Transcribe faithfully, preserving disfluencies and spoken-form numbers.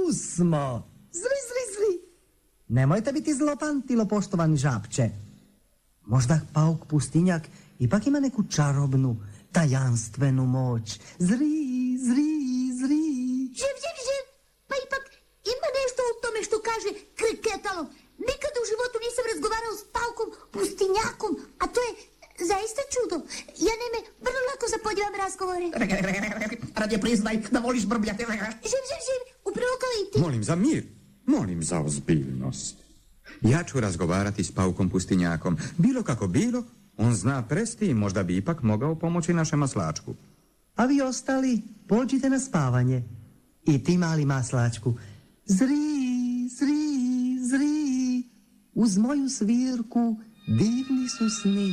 Tu smo. Zri, zri, zri. Nemojte biti zlopantilo, poštovani žabče. Možda pauk pustinjak ipak ima neku čarobnu, tajanstvenu moć. Zri, zri, zri. Živ, živ, živ. Pa ipak ima nešto u tome što kaže krketalo. Nikada u životu nisam razgovarao s paukom pustinjakom, a to je zaista čudo. Ja naime vrlo lako zapodjevam razgovore. Radije priznaj da voliš brbljati. Živ, živ, živ. Upravo kao i ti. Molim za mir. Molim za ozbiljnost. Ja ću razgovarati s paukom pustinjakom. Bilo kako bilo, on zna presti i možda bi ipak mogao pomoći našem maslačku. A vi ostali, pođite na spavanje. I ti, mali maslačku, zri, zri, zri. Uz moju svirku divni su sni.